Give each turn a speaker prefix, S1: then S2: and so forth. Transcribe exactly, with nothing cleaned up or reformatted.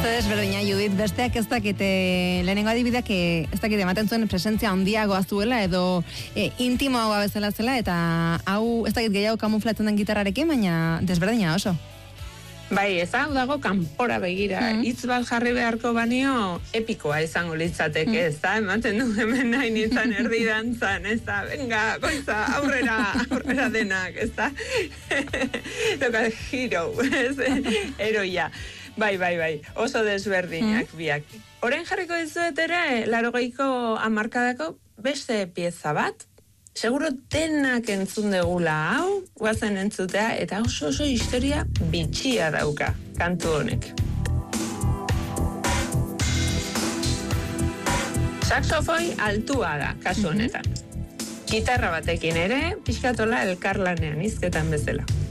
S1: Oso desberdina, Judit, besteak ez dakite, lehenengo adibideak ez dakite ematen zuen presentzia handiagoa zuela edo e, intimoagoa bezala zela, eta hau ez dakit gehiago kamuflatzen den gitarrarekin, baina desberdina oso.
S2: Bai, ez hau dago kanpora begira. Mm. Hitz bat jarri beharko banio epikoa izango litzateke, mm. ez da? Ematen du hemen nahi nintzen erdi dantzan, ez da? Venga, goiza, aurrera, aurrera denak, ez da? Doka, hero, ez? Eroia. Bai, bai, bai, oso desberdinak mm. biak. Orain jarriko dizuet ere, larogeiko hamarkadako beste pieza bat, seguro denak entzun degula hau, guazen entzutea, eta oso oso historia bitxia dauka, kantu honek. Saxofoi altua da, kasu honetan. Gitarra batekin ere, pixkatola elkarlanean, izketan bezala.